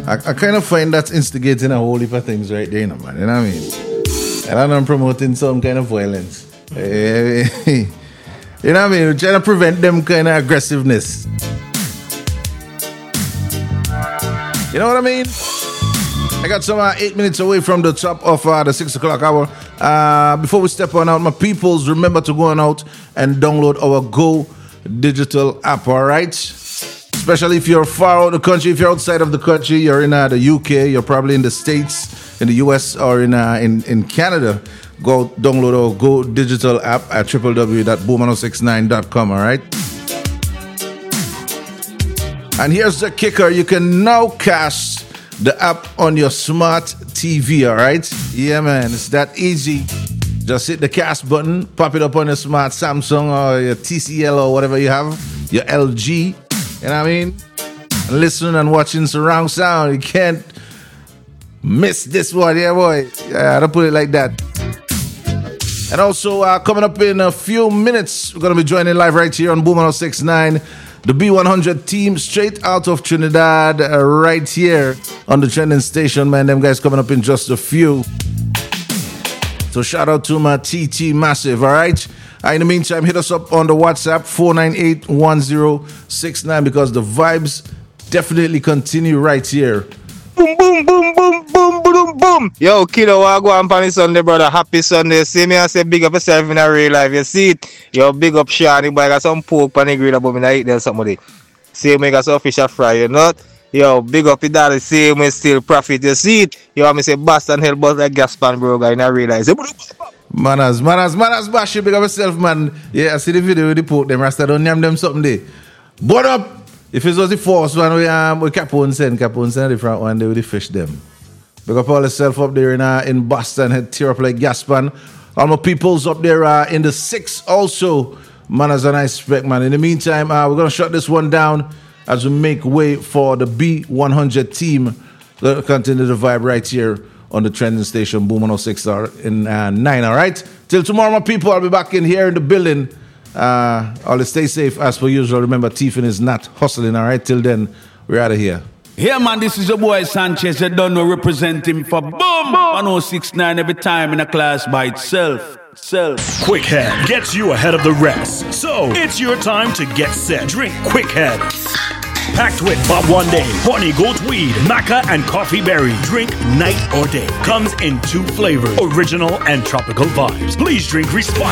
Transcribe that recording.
I kind of find that's instigating a whole heap of things right there, man. You know what I mean? And I'm promoting some kind of violence. You know what I mean? We're trying to prevent them kind of aggressiveness. You know what I mean? I got some 8 minutes away from the top of the 6 o'clock hour. Before we step on out, my peoples, remember to go on out and download our Go Digital app, all right? Especially if you're far out of the country. If you're outside of the country, you're in the UK, you're probably in the States, in the US, or in Canada. Go download our Go Digital app at www.boom1069.com, all right? And here's the kicker. You can now cast the app on your smart TV, all right? Yeah, man, it's that easy. Just hit the cast button, pop it up on your smart Samsung or your TCL or whatever you have, your LG, you know what I mean? And listening and watching surround sound. You can't miss this one, yeah, boy. Yeah, I don't put it like that. And also, coming up in a few minutes, we're going to be joining live right here on Boom 1069. The B100 team straight out of Trinidad right here on the trending station, man. Them guys coming up in just a few. So shout out to my TT Massive, all right? In the meantime, hit us up on the WhatsApp 4981069 because the vibes definitely continue right here. Boom, boom, boom, boom, boom, boom, boom. Yo, kiddo, I go on Sunday, Sunday, brother. Happy Sunday. See me, I say big up yourself in a real life. You see it? Yo, big up Shani, boy. I got some pork on the grill, but I eat them somebody. See me, got some fish a fry, you know? Yo, big up your daddy. See me, still profit. You see it? Yo, I say Boston hell bust like gas pan, bro, guy. And I realize. Manners, bash you, big up yourself, man. Yeah, I see the video with the pork. Them Rasta don't name them something there. But up. If it was the first one, we Capone send a different one, they would fish them. Big up all yourself up there in Boston, head tear up like gas pan. All my peoples up there in the 6 also. Man, as a nice spec, man. In the meantime, we're going to shut this one down as we make way for the B100 team. Let's continue the vibe right here on the trending station, Boom 106 in 9, all right? Till tomorrow, my people, I'll be back in here in the building. All stay safe as per usual. Remember, thieving is not hustling, all right? Till then, we're out of here. Yeah, man, this is your boy Sanchez. You don't know, representing for Boom 1069 every time in a class by itself. Quick Head gets you ahead of the rest. So, it's your time to get set. Drink Quick Head. Packed with Bob One Day, Horny Goat Weed, Maca, and Coffee Berry. Drink night or day. Comes in 2 flavors, original and tropical vibes. Please drink responsibly.